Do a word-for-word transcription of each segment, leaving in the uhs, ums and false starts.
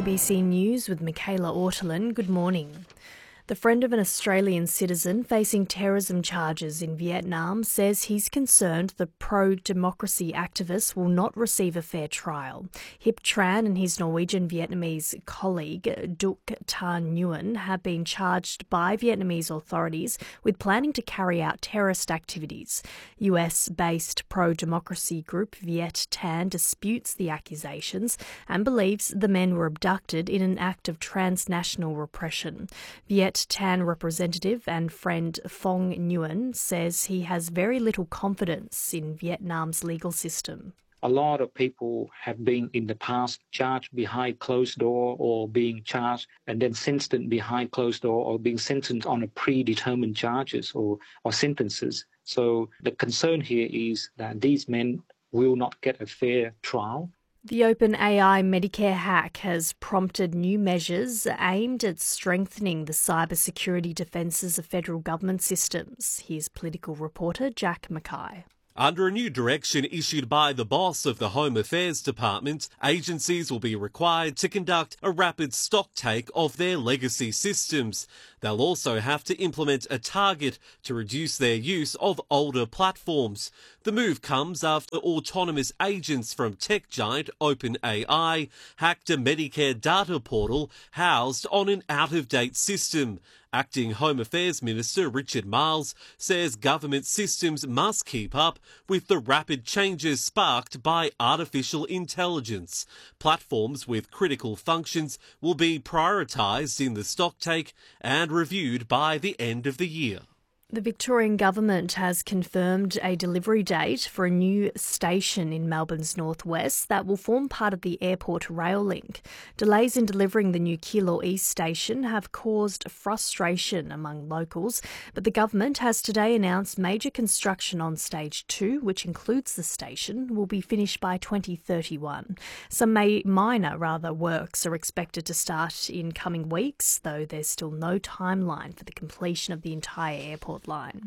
B C News with Michaela Ortolin. Good morning. The friend of an Australian citizen facing terrorism charges in Vietnam says he's concerned the pro-democracy activist will not receive a fair trial. Hip Tran and his Norwegian-Vietnamese colleague, Duc Tan Nguyen, have been charged by Vietnamese authorities with planning to carry out terrorist activities. U S-based pro-democracy group Viet Tan disputes the accusations and believes the men were abducted in an act of transnational repression. Viet Tan representative and friend Phong Nguyen says he has very little confidence in Vietnam's legal system. A lot of people have been in the past charged behind closed door or being charged and then sentenced behind closed door or being sentenced on a predetermined charges or, or sentences. So the concern here is that these men will not get a fair trial. The OpenAI Medicare hack has prompted new measures aimed at strengthening the cybersecurity defences of federal government systems. Here's political reporter Jack Mackay. Under a new direction issued by the boss of the Home Affairs Department, agencies will be required to conduct a rapid stock take of their legacy systems. They'll also have to implement a target to reduce their use of older platforms. The move comes after autonomous agents from tech giant OpenAI hacked a Medicare data portal housed on an out-of-date system. Acting Home Affairs Minister Richard Marles says government systems must keep up with the rapid changes sparked by artificial intelligence. Platforms with critical functions will be prioritised in the stocktake and reviewed by the end of the year. The Victorian Government has confirmed a delivery date for a new station in Melbourne's northwest that will form part of the airport rail link. Delays in delivering the new Keilor East station have caused frustration among locals, but the government has today announced major construction on stage two, which includes the station, will be finished by twenty thirty-one. Some may, minor rather works are expected to start in coming weeks, though there's still no timeline for the completion of the entire airport line.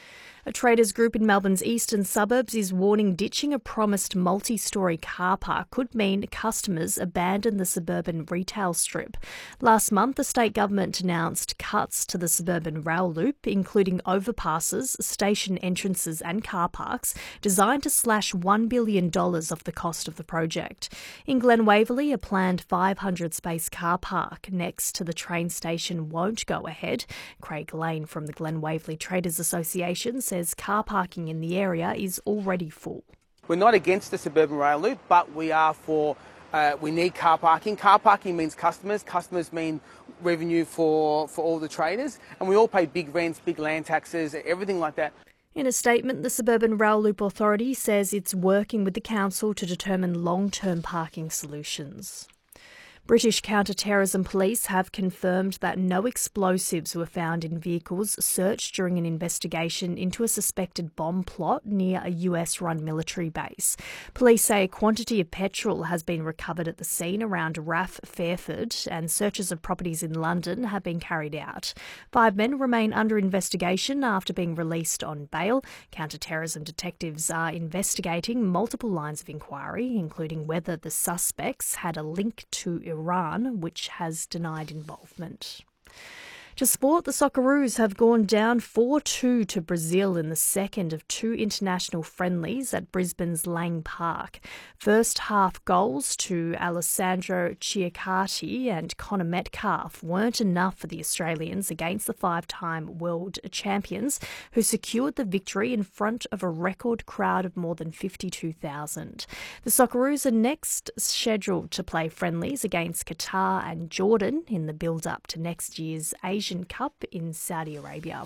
A traders group in Melbourne's eastern suburbs is warning ditching a promised multi-storey car park could mean customers abandon the suburban retail strip. Last month, the state government announced cuts to the suburban rail loop, including overpasses, station entrances and car parks, designed to slash one billion dollars off the cost of the project. In Glen Waverley, a planned five hundred space car park next to the train station won't go ahead. Craig Lane from the Glen Waverley Traders Association says car parking in the area is already full. We're not against the suburban rail loop, but we are for, uh, we need car parking. Car parking means customers. Customers mean revenue for, for all the traders. And we all pay big rents, big land taxes, everything like that. In a statement, the Suburban Rail Loop Authority says it's working with the council to determine long-term parking solutions. British counter-terrorism police have confirmed that no explosives were found in vehicles searched during an investigation into a suspected bomb plot near a U S-run military base. Police say a quantity of petrol has been recovered at the scene around R A F Fairford, and searches of properties in London have been carried out. Five men remain under investigation after being released on bail. Counter-terrorism detectives are investigating multiple lines of inquiry, including whether the suspects had a link to Iran, which has denied involvement. To sport, the Socceroos have gone down four two to Brazil in the second of two international friendlies at Brisbane's Lang Park. First half goals to Alessandro Chiacati and Connor Metcalf weren't enough for the Australians against the five-time world champions, who secured the victory in front of a record crowd of more than fifty-two thousand. The Socceroos are next scheduled to play friendlies against Qatar and Jordan in the build-up to next year's Asian Cup in Saudi Arabia.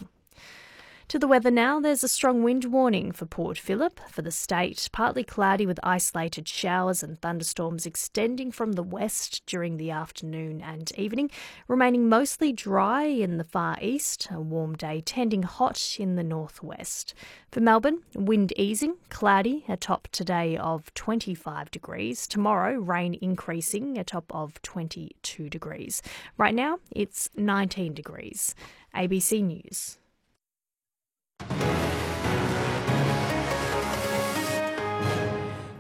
To the weather now, there's a strong wind warning for Port Phillip. For the state, partly cloudy with isolated showers and thunderstorms extending from the west during the afternoon and evening, remaining mostly dry in the far east, a warm day tending hot in the northwest. For Melbourne, wind easing, cloudy, a top today of twenty-five degrees. Tomorrow, rain increasing, a top of twenty-two degrees. Right now, it's nineteen degrees. A B C News.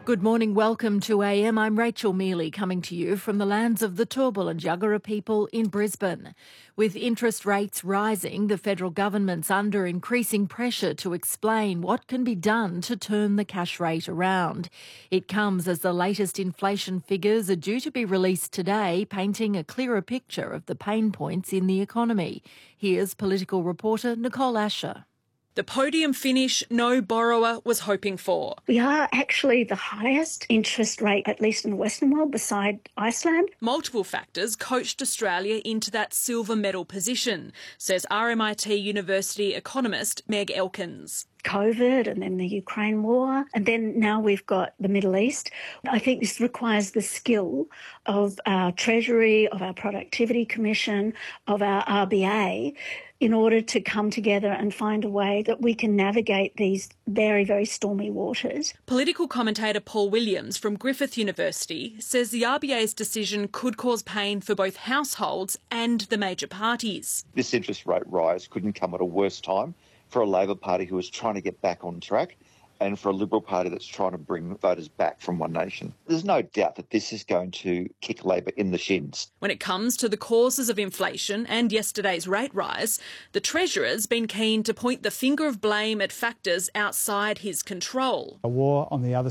Good morning, welcome to A M. I'm Rachel Mealy coming to you from the lands of the Turrbal and Yagara people in Brisbane. With interest rates rising, the federal government's under increasing pressure to explain what can be done to turn the cash rate around. It comes as the latest inflation figures are due to be released today, painting a clearer picture of the pain points in the economy. Here's political reporter Nicole Asher. The podium finish no borrower was hoping for. We are actually the highest interest rate, at least in the Western world, beside Iceland. Multiple factors coached Australia into that silver medal position, says R M I T University economist Meg Elkins. COVID and then the Ukraine war, and then now we've got the Middle East. I think this requires the skill of our Treasury, of our Productivity Commission, of our R B A in order to come together and find a way that we can navigate these very, very stormy waters. Political commentator Paul Williams from Griffith University says the R B A's decision could cause pain for both households and the major parties. This interest rate rise couldn't come at a worse time for a Labor Party who is trying to get back on track and for a Liberal Party that's trying to bring voters back from One Nation. There's no doubt that this is going to kick Labor in the shins. When it comes to the causes of inflation and yesterday's rate rise, the Treasurer's been keen to point the finger of blame at factors outside his control. A war on the other